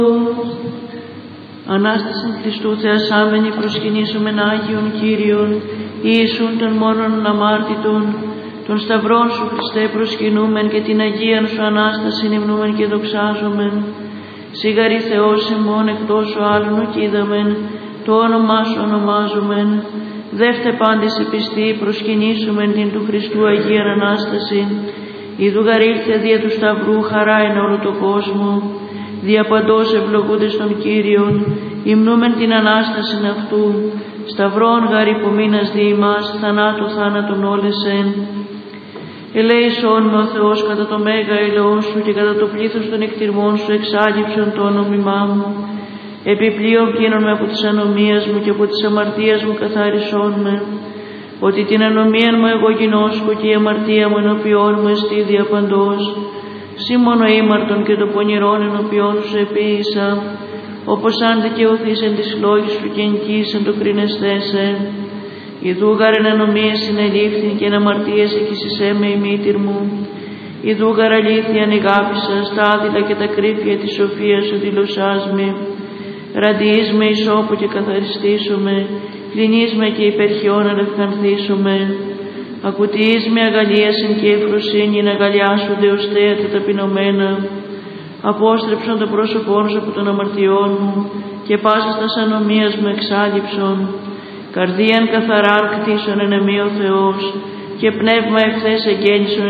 Ανάσταση Χριστού θεασάμενη προσκυνήσομεν Άγιον Κύριον, Ιησούν των μόνον αμάρτητων, των σταυρών Σου Χριστέ προσκυνούμεν και την Αγίαν Σου Ανάσταση υμνούμεν και δοξάζομεν. Σιγαρή Θεός ημών εκτός ο άλλον ουκ είδαμεν, το όνομά Σου ονομάζομεν. Δεύτε πάντες οι πιστοί προσκυνήσομεν την του Χριστού Αγίαν Ανάσταση. Ιδού γαρήλθε δια του Σταυρού χαρά εν όλο το κόσμο. Δια παντός ευλογούντες των Κύριων, υμνούμεν την Ανάστασιν αυτού. Σταυρών γαρ υπομείνας δι' ημάς, θανάτου θάνατον όλεσεν. Ελέησόν με ο Θεός κατά το μέγα ελαιόν Σου και κατά το πλήθος των εκτιρμών Σου εξάλληψον το όνομά μου. Επιπλέον πλύνον με από της ανομίας μου και από της αμαρτίας μου καθάρισόν με. Ότι την ανομία μου εγώ γινώσκω και η αμαρτία μου ενώπιόν μου εστί δια παντός. Συ μόνο ήμαρτον και το πονηρόν ενώπιόν Σου επίησα, όπως αν δικαιωθείς εν της λόγης Σου και εγκύς εν το κρίνεσθέσαι. Ιδού γαρ εν ανομίες συνελήφθην και εν αμαρτίες εκείσισέ με η μήτηρ μου. Ιδού γαρ αλήθεια ανηγάπησας τα άδειλα και τα κρύφια της σοφίας Σου δηλωσάς με. Ραντιείς με ισόπου και καθαριστήσομαι, κλινείς με και υπερχιών αλευκανθήσομαι. Ακουτιείς με αγαλίασιν και ευφροσύνη να αγαλιάσονται ως θέατα ταπεινωμένα. Απόστρεψον το πρόσωπόν Σου από των αμαρτιών μου και πάσας τας ανομίας μου εξάλληψον. Καρδίαν καθαρά κτίσον εν εμή ο Θεός και πνεύμα ευθές εγγέννησον